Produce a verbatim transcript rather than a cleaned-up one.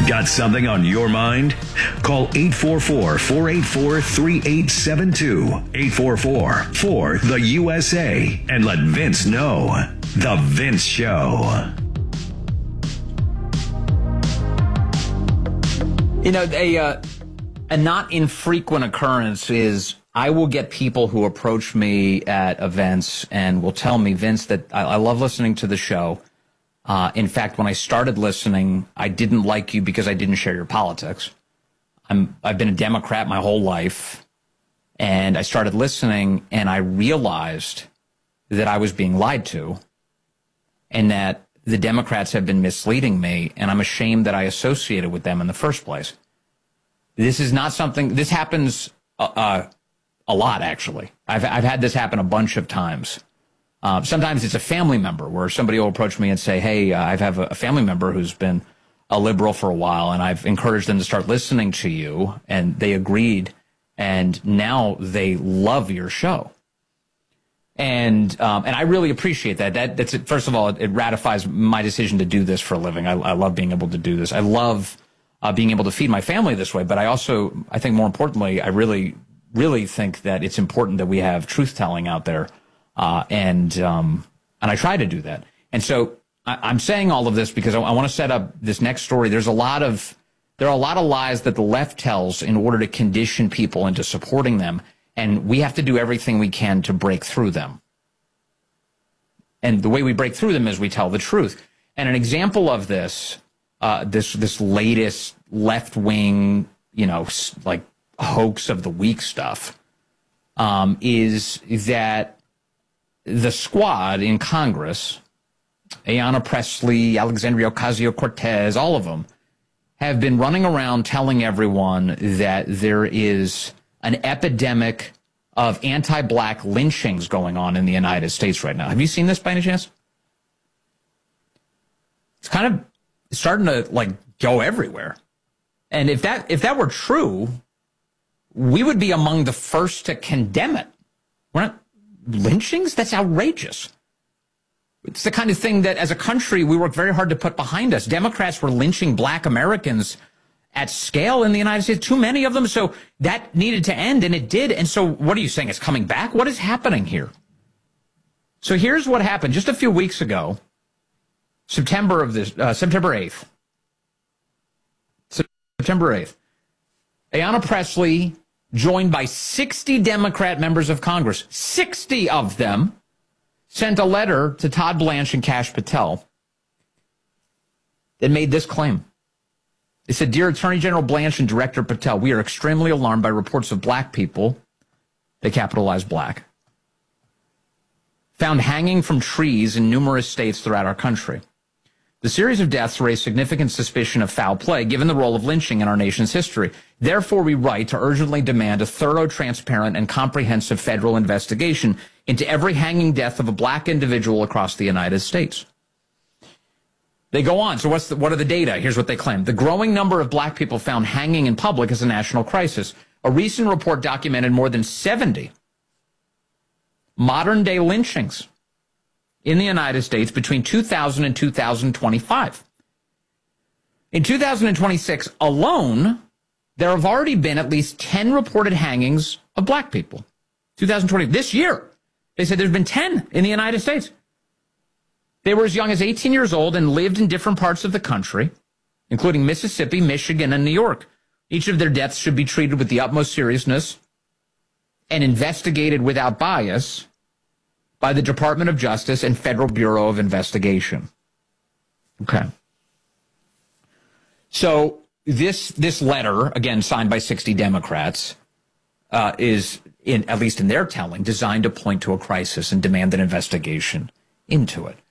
Got something on your mind? Call eight four four, four eight four, three eight seven two, eight four four, four the U S A, and let Vince know. The Vince Show. You know, a, uh, a not infrequent occurrence is I will get people who approach me at events and will tell me, Vince, that I, I love listening to the show. Uh, in fact, when I started listening, I didn't like you because I didn't share your politics. I'm, I've been a Democrat my whole life, and I started listening, and I realized that I was being lied to, and that the Democrats have been misleading me, and I'm ashamed that I associated with them in the first place. This is not something, this happens uh, uh, a lot, actually. I've, I've had this happen a bunch of times. Uh, sometimes it's a family member where somebody will approach me and say, hey, uh, I have a family member who's been a liberal for a while, and I've encouraged them to start listening to you, and they agreed, and now they love your show. And um, and I really appreciate that. That that's it. First of all, it, it ratifies my decision to do this for a living. I, I love being able to do this. I love uh, being able to feed my family this way. But I also, I think more importantly, I really, really think that it's important that we have truth telling out there. Uh, and um, and I try to do that. And so I, I'm saying all of this because I, I want to set up this next story. There's a lot of there are a lot of lies that the left tells in order to condition people into supporting them, and we have to do everything we can to break through them. And the way we break through them is we tell the truth. And an example of this, uh, this this latest left wing, you know, like hoax of the week stuff, um, is that the squad in Congress, Ayanna Pressley, Alexandria Ocasio-Cortez, all of them, have been running around telling everyone that there is an epidemic of anti-black lynchings going on in the United States right now. Have you seen this by any chance? It's kind of starting to, like, go everywhere. And if that if that were true, we would be among the first to condemn it. We're not lynchings? That's outrageous. It's the kind of thing that as a country we work very hard to put behind us. Democrats were lynching black Americans at scale in the United States, too many of them. So that needed to end, and it did. And so what are you saying? It's coming back? What is happening here? So here's what happened just a few weeks ago, September of this, uh, September eighth. September eighth. Ayanna Pressley, joined by sixty Democrat members of Congress, sixty of them, sent a letter to Todd Blanche and Kash Patel that made this claim. They said, Dear Attorney General Blanche and Director Patel, we are extremely alarmed by reports of black people, they capitalize black, found hanging from trees in numerous states throughout our country. The series of deaths raised significant suspicion of foul play, given the role of lynching in our nation's history. Therefore, we write to urgently demand a thorough, transparent, and comprehensive federal investigation into every hanging death of a black individual across the United States. They go on. So what's the, what are the data? Here's what they claim. The growing number of black people found hanging in public is a national crisis. A recent report documented more than seventy modern-day lynchings in the United States between two thousand and two thousand twenty-five. In two thousand twenty-six alone, there have already been at least ten reported hangings of black people. two thousand twenty, this year, they said there's been ten in the United States. They were as young as eighteen years old and lived in different parts of the country, including Mississippi, Michigan, and New York. Each of their deaths should be treated with the utmost seriousness and investigated without bias by the Department of Justice and Federal Bureau of Investigation. Okay. So this this letter, again, signed by sixty Democrats, uh, is, in at least in their telling, designed to point to a crisis and demand an investigation into it.